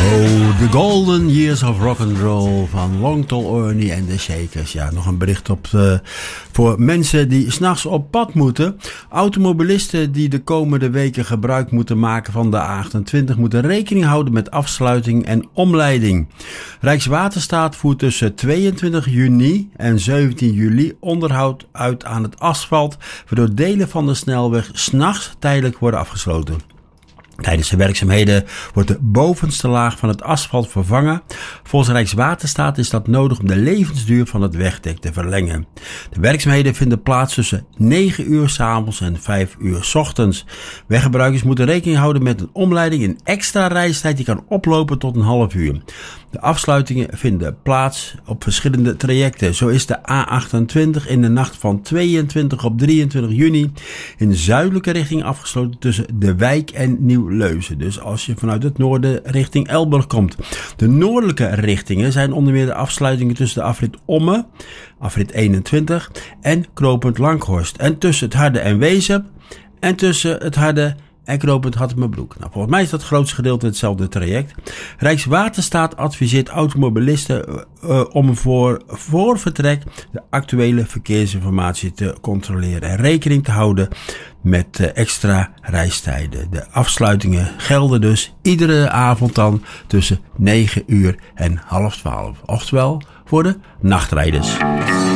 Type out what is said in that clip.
The Golden Years of Rock and Roll van Long Tall Ernie en de Shakers. Ja, nog een bericht voor mensen die 's nachts op pad moeten. Automobilisten die de komende weken gebruik moeten maken van de A28 moeten rekening houden met afsluiting en omleiding. Rijkswaterstaat voert tussen 22 juni en 17 juli onderhoud uit aan het asfalt, waardoor delen van de snelweg 's nachts tijdelijk worden afgesloten. Tijdens de werkzaamheden wordt de bovenste laag van het asfalt vervangen. Volgens Rijkswaterstaat is dat nodig om de levensduur van het wegdek te verlengen. De werkzaamheden vinden plaats tussen 9 uur 's avonds en 5 uur 's ochtends. Weggebruikers moeten rekening houden met een omleiding in extra reistijd die kan oplopen tot een half uur. De afsluitingen vinden plaats op verschillende trajecten. Zo is de A28 in de nacht van 22 op 23 juni in zuidelijke richting afgesloten tussen De Wijk en Nieuw-Leuzen. Dus als je vanuit het noorden richting Elburg komt. De noordelijke richtingen zijn onder meer de afsluitingen tussen de afrit Omme, afrit 21 en knooppunt Langhorst. En tussen het Harde en Wezep en tussen het Harde en knooppunt Hattemerbroek. Nou, volgens mij is dat grootste gedeelte hetzelfde traject. Rijkswaterstaat adviseert automobilisten om voor vertrek de actuele verkeersinformatie te controleren en rekening te houden met extra reistijden. De afsluitingen gelden dus iedere avond dan tussen 9 uur en half 12. Oftewel voor de nachtrijders.